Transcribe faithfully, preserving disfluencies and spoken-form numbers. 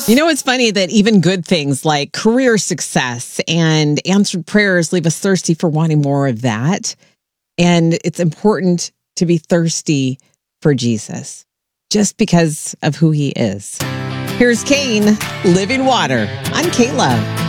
You know, it's funny that even good things like career success and answered prayers leave us thirsty for wanting more of that. And it's important to be thirsty for Jesus just because of who he is. Here's Kane, Living Water on K-Love.